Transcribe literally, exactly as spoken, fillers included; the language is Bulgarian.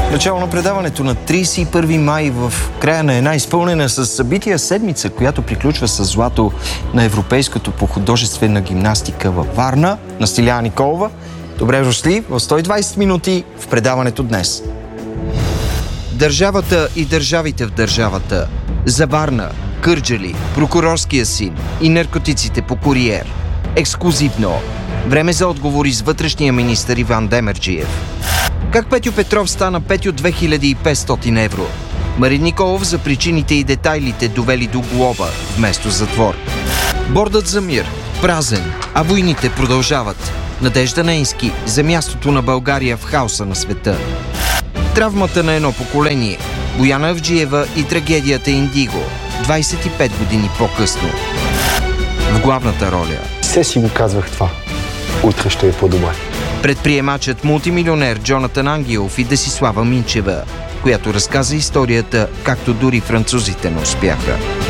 Начало на предаването на тридесет и първи май в края на една изпълнена с събития седмица, която приключва с злато на Европейското по художествена гимнастика във Варна, на Стиляна Николова. Добре дошли в сто и двадесет минути в предаването днес. Държавата и държавите в държавата. За Варна, Кърджали, прокурорския син и наркотиците по куриер. Ексклузивно. Време за отговори с вътрешния министър Иван Демерджиев. Как Петю Петров стана Петю две хиляди и петстотин евро? Марин Николов за причините и детайлите довели до глоба вместо затвор. Бордът за мир. Празен, а войните продължават. Надежда Нейнски за мястото на България в хаоса на света. Травмата на едно поколение. Бояна Авджиева и трагедията Индиго. двадесет и пет години по-късно. В главната роля. Все си го казвах това. Утре ще е по-добре. Предприемачът мултимилионер Джонатан Ангелов и Десислава Минчева, която разказа историята, както дори французите не успяха.